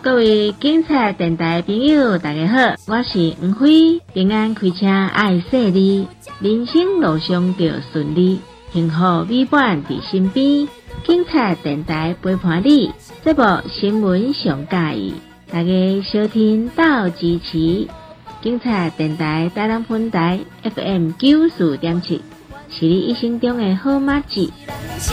各位警察电台朋友，大家好，我是黄辉。平安开车爱细腻，人生路上就顺利，幸福美满在身边。警察电台陪伴你，这部新闻上介意，大家收听到支持。警察电台台南分台 FM 94.7，是你一生中的好马子。